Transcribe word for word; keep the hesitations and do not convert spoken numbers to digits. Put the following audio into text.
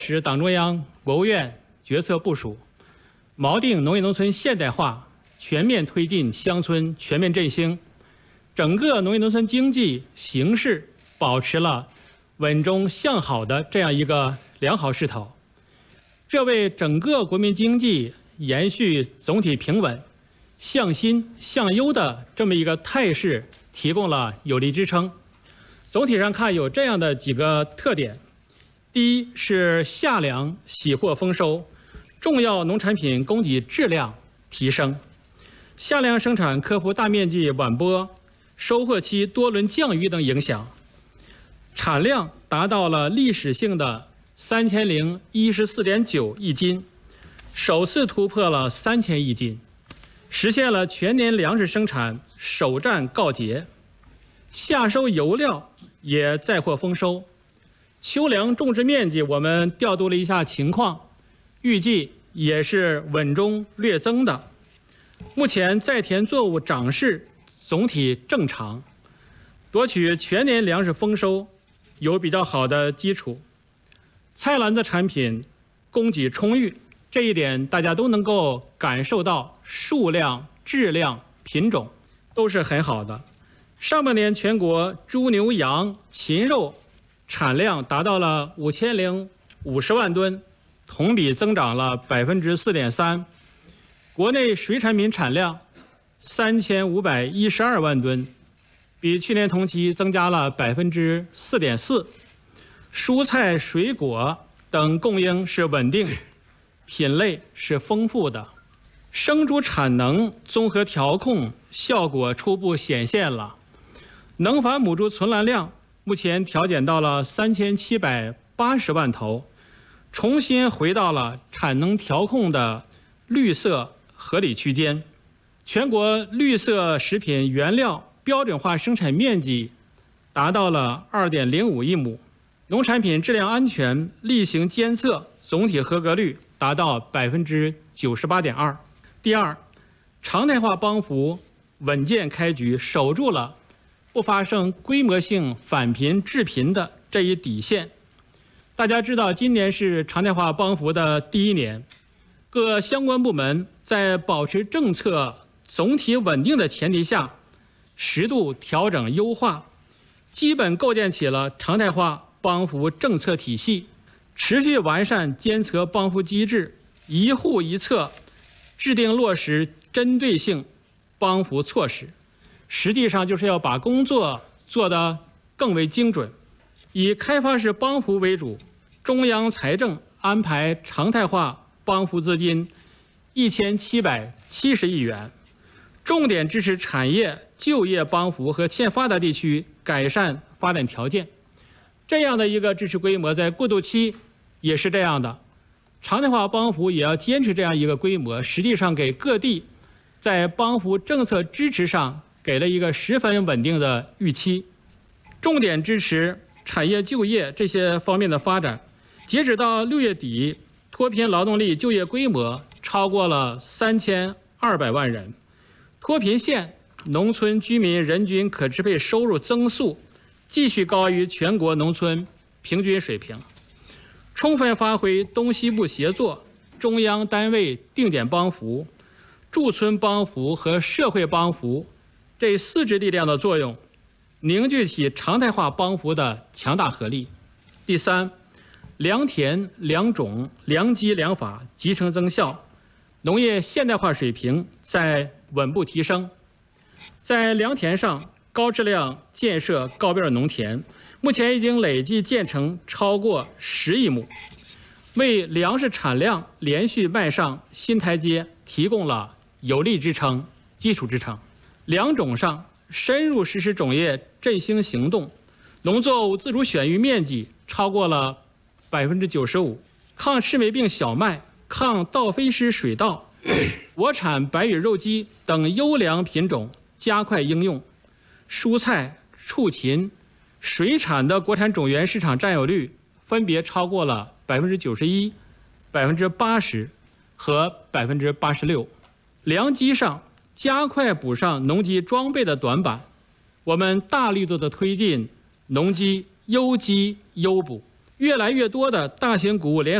使党中央、国务院决策部署，锚定农业农村现代化，全面推进乡村全面振兴，整个农业农村经济形势保持了稳中向好的这样一个良好势头，这为整个国民经济延续总体平稳、向新向优的这么一个态势提供了有力支撑。总体上看，有这样的几个特点。第一是夏粮喜获丰收，重要农产品供给质量提升，夏粮生产克服大面积晚播、收获期多轮降雨等影响，产量达到了历史性的三千零一十四点九亿斤，首次突破了三千亿斤，实现了全年粮食生产首战告捷。夏收油料也再获丰收。秋粮种植面积我们调度了一下情况，预计也是稳中略增的。目前在田作物长势总体正常，夺取全年粮食丰收有比较好的基础。菜篮子产品供给充裕，这一点大家都能够感受到，数量、质量、品种都是很好的。上半年全国猪牛羊禽肉产量达到了五千零五十万吨，同比增长了百分之四点三。国内水产品产量三千五百一十二万吨，比去年同期增加了百分之四点四。蔬菜、水果等供应是稳定，品类是丰富的。生猪产能综合调控效果初步显现了，能繁母猪存栏量目前调减到了三千七百八十万头，重新回到了产能调控的绿色合理区间。全国绿色食品原料标准化生产面积达到了 二点零五亿亩，农产品质量安全例行监测总体合格率达到 百分之九十八点二。第二，常态化帮扶稳健开局，守住了不发生规模性返贫致贫的这一底线。大家知道，今年是常态化帮扶的第一年，各相关部门在保持政策总体稳定的前提下，适度调整优化，基本构建起了常态化帮扶政策体系，持续完善监测帮扶机制，一户一策，制定落实针对性帮扶措施。实际上就是要把工作做得更为精准，以开发式帮扶为主，中央财政安排常态化帮扶资金一千七百七十亿元，重点支持产业就业帮扶和欠发达地区改善发展条件。这样的一个支持规模，在过渡期也是这样的，常态化帮扶也要坚持这样一个规模，实际上给各地在帮扶政策支持上给了一个十分稳定的预期，重点支持产业就业这些方面的发展。截止到六月底，脱贫劳动力就业规模超过了三千二百万人，脱贫县农村居民人均可支配收入增速继续高于全国农村平均水平，充分发挥东西部协作、中央单位定点帮扶、驻村帮扶和社会帮扶这四支力量的作用，凝聚起常态化帮扶的强大合力。第三，良田、良种、良机、良法集成增效，农业现代化水平在稳步提升。在良田上，高质量建设高标准农田，目前已经累计建成超过十亿亩，为粮食产量连续迈上新台阶提供了有力支撑、基础支撑。良种上，深入实施种业振兴行动，农作物自主选育面积超过了百分之九十五，抗赤霉病小麦、抗稻飞虱水稻、国产白羽肉鸡等优良品种加快应用，蔬菜、畜禽、水产的国产种源市场占有率分别超过了百分之九十一、百分之八十和百分之八十六。良机上，加快补上农机装备的短板，我们大力度的推进农机优机优补， 越来越多的大型谷物联